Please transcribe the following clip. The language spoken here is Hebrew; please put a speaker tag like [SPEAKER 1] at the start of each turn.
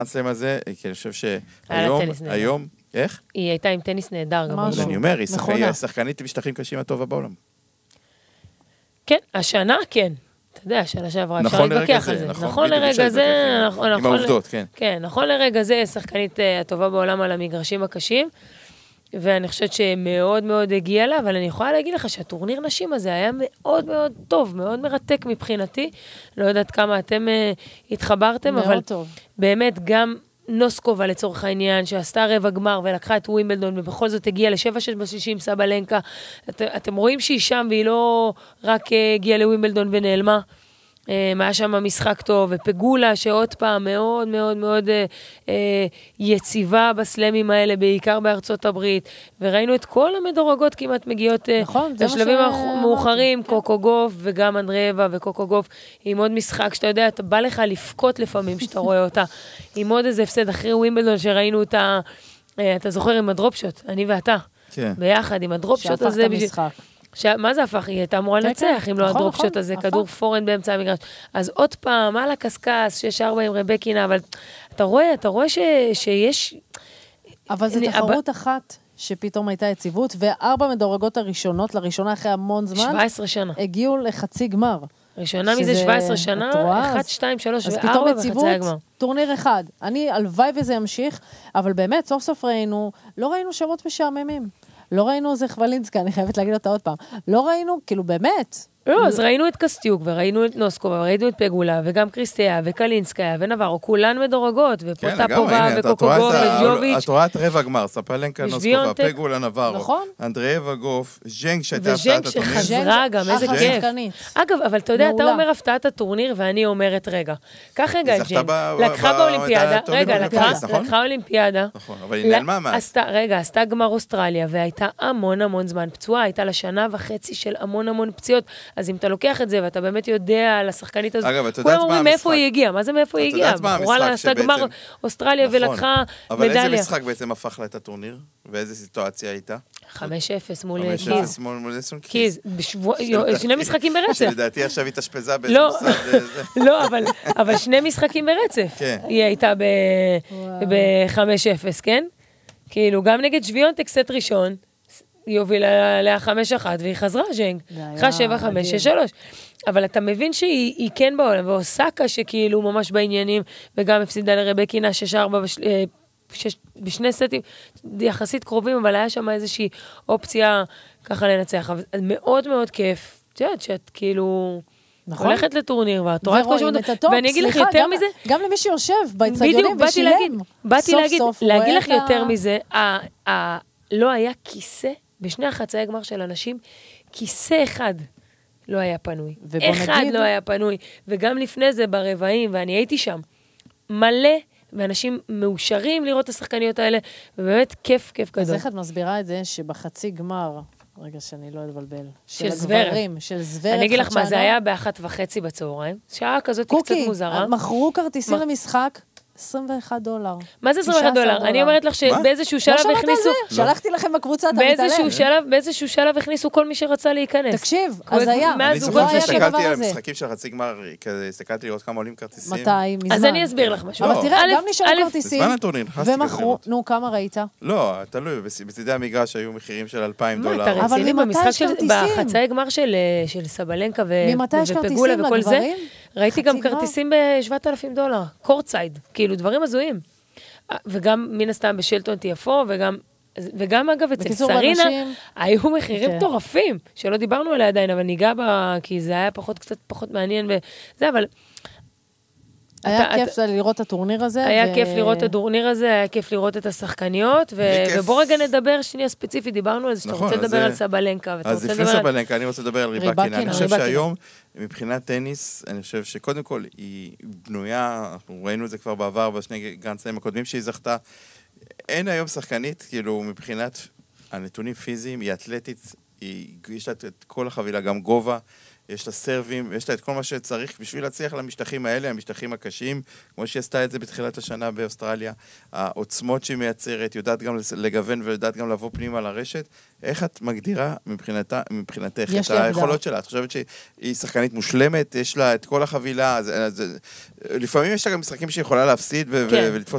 [SPEAKER 1] הסלם הזה, כי אני חושב שהיום, איך?
[SPEAKER 2] היא הייתה עם טניס נהדר.
[SPEAKER 1] אני אומר, היא שחקנית עם משטחים קשים הטובה בעולם.
[SPEAKER 2] כן, השנה כן. אתה יודע, שנה שעברה, אפשר להתווכח על זה. נכון לרגע זה,
[SPEAKER 1] עם העובדות, כן.
[SPEAKER 2] כן, נכון לרגע זה, שחקנית הטובה בעולם על המגרשים הקשים, ואני חושבת שמאוד מאוד הגיע לה, אבל אני יכולה להגיד לך שהטורניר נשים הזה היה מאוד מאוד טוב, מאוד מרתק מבחינתי. לא יודעת כמה אתם התחברתם, אבל באמת גם נוסקובה לצורך העניין, שעשתה רבע גמר ולקחה את ווימבלדון, ובכל זאת הגיעה ל7-6 בשישים, סבלנקה. אתם רואים שהיא שם, והיא לא רק הגיעה לווימבלדון ונעלמה. היה שם משחק טוב, ופגולה שעוד פעם מאוד מאוד מאוד יציבה בסלמים האלה, בעיקר בארצות הברית, וראינו את כל המדורגות כמעט מגיעות לשלבים מאוחרים, קוקו גוף וגם אנדריאבה וקוקו גוף, עם עוד משחק שאתה יודע, אתה בא לך לפקוט לפעמים שאתה רואה אותה, עם עוד איזה הפסד אחרי ווימבלדון שראינו אותה, אתה זוכר עם הדרופשוט, אני ואתה, ביחד עם הדרופשוט הזה, מה זה הפך? היא הייתה אמורה לנצח, אם לא הדרופשוט הזה, כדור פורן באמצע המגרש. אז עוד פעם, על הקסקס, 6-4 עם רבקינה, אבל אתה רואה שיש...
[SPEAKER 3] אבל זו תחרות אחת שפתאום הייתה יציבות, ו4 מדורגות הראשונות, לראשונה אחרי המון זמן,
[SPEAKER 2] 17 שנה.
[SPEAKER 3] הגיעו לחצי גמר.
[SPEAKER 2] ראשונה מזה 17 שנה, 1, 2, 3 ו-4 וחצי הגמר.
[SPEAKER 3] טורניר אחד. הלוואי וזה ימשיך, אבל באמת, סוף סוף לא ראינו שמות משעממים. לא ראינו זה חבלינסקה, אני חייבת להגיד אותה עוד פעם. לא ראינו, כאילו באמת.
[SPEAKER 2] לא, אז ראינו את קסטיוק, וראינו את נוסקובה, וראינו את פגולה, וגם קריסטיה, וקלינסקיה, ונברו, כולן מדורגות, ופוטפובה, וקוקוגוב, וג'וביץ'.
[SPEAKER 1] את רואה את רבע גמר, ספלנקה, נוסקובה, פגולה, נברו, אנדריאבה גוף, ז'נג שהייתה הפתעת הטורניר.
[SPEAKER 2] וז'נג שחזרה גם, איזה כיף. אגב, אבל אתה יודע, אתה אומר הפתעת הטורניר, ואני אומרת, רגע, קח רגע את ז'נג, לקחה באולימפיאדה, לקחה אולימפיאדה, רגע, עשתה גמר אוסטרליה, והייתה המון זמן פצועה, הייתה לשנה וחצי של המון פציעות. אז אם אתה לוקח את זה, ואתה באמת יודע על השחקנית הזאת, כולם אומרים מאיפה היא הגיעה, מה זה מאיפה היא הגיעה? בחורה עשתה גמר אוסטרליה ולקחה מדליה.
[SPEAKER 1] אבל איזה משחק בעצם הפך לה את הטורניר? ואיזה סיטואציה הייתה?
[SPEAKER 2] 5-0 מול קיז.
[SPEAKER 1] 5-0 מול
[SPEAKER 2] קיז, שני משחקים ברצף.
[SPEAKER 1] שלדעתי עכשיו היא תשפזה
[SPEAKER 2] לא, אבל שני משחקים ברצף. היא הייתה ב-5-0, כן? כאילו, גם נגד שוויונטק סט ראשון, היא הובילה לה 5-1, והיא חזרה ז'נג. אחרי 7-5, 6-3. אבל אתה מבין שהיא כן בעולם, ואוסקה שכאילו ממש בעניינים, וגם הפסידה לרבקינה 6-4 בשני סטים, יחסית קרובים, אבל היה שם איזושהי אופציה ככה לנצח. אבל מאוד מאוד כיף. את יודעת שאת כאילו... הולכת לטורניר, ואת רואה את כל שמות, ואני אגיד לך יותר מזה...
[SPEAKER 3] גם למי שיושב באצטדיונים ושילם.
[SPEAKER 2] באתי להגיד לך יותר מזה, לא היה כיסא, בשני החצאי גמר של אנשים, כיסא אחד לא היה פנוי. אחד לא היה פנוי. וגם לפני זה ברבעים, ואני הייתי שם, מלא, ואנשים מאושרים לראות את השחקניות האלה, ובאמת כיף גדול.
[SPEAKER 3] אז איך את מסבירה את זה שבחצי גמר, רגע שאני לא אתבלבל,
[SPEAKER 2] של זוורב.
[SPEAKER 3] של זוורב.
[SPEAKER 2] אני אגיד לך מה, זה היה ב1:30 בצהריים, שעה כזאת קצת מוזרה.
[SPEAKER 3] מכרו כרטיסים למשחק, $21.
[SPEAKER 2] מה זה $21? אני אומרת לך שבאיזשהו שלב הכניסו...
[SPEAKER 3] שלחתי לכם בקבוצה, אתה מתעלם.
[SPEAKER 2] באיזשהו שלב הכניסו כל מי שרצה להיכנס.
[SPEAKER 3] תקשיב, אז היה.
[SPEAKER 1] אני זוכר שסתכלתי על המשחקים של חצי גמר, הסתכלתי לראות כמה עולים כרטיסים.
[SPEAKER 3] מתי? מזמן.
[SPEAKER 2] אז אני אסביר לך משהו.
[SPEAKER 3] אבל תראה, גם נשארו כרטיסים.
[SPEAKER 1] בזמן הטורניר, נכנסתי כזה.
[SPEAKER 3] ומכרו, נו, כמה ראית?
[SPEAKER 1] לא, תלוי, בצדי המגרש היו מחירים של $2,000.
[SPEAKER 3] אבל ממתי יש כרטיסים?
[SPEAKER 2] בחצאי גמר של סבלנקה ופגולה וכל זה, ראיתי גם כרטיסים ב$7,000, קורטסייד, כאילו דברים הזויים. וגם מן הסתם בשלטון תיפו, וגם אגב אצל סרינה, היו מחירים טורפים, שלא דיברנו עליה עדיין, אבל ניגע בה, כי זה היה קצת פחות מעניין וזה, אבל...
[SPEAKER 3] היה כיף לראות את הטורניר הזה.
[SPEAKER 2] היה כיף לראות את הטורניר הזה, היה כיף לראות את השחקניות, ובוא רגע נדבר שנייה ספציפית, דיברנו על זה, שאתה רוצה לדבר על סבלנקה,
[SPEAKER 1] אז לפני סבלנקה, אני רוצה לדבר על ריבקינה. אני חושב שהיום, מבחינת טניס, אני חושב שקודם כל היא בנויה, אנחנו ראינו את זה כבר בעבר, בשני גרנדסלאמים הקודמים שהיא זכתה, אין היום שחקנית, כאילו מבחינת הנתונים פיזיים, היא אתלטית, יש לה את כל החבילה, גם גובה, יש לה סרבים, יש לה את כל מה שצריך בשביל להצליח למשטחים האלה, המשטחים הקשים, כמו שהיא עשתה את זה בתחילת השנה באוסטרליה, העוצמות שהיא מייצרת, יודעת גם לגוון ויודעת גם לבוא פנימה לרשת. איך את מגדירה מבחינתך את היכולות שלה? את חושבת שהיא שחקנית מושלמת, יש לה את כל החבילה, לפעמים יש לה גם משחקים שהיא יכולה להפסיד ולתפוס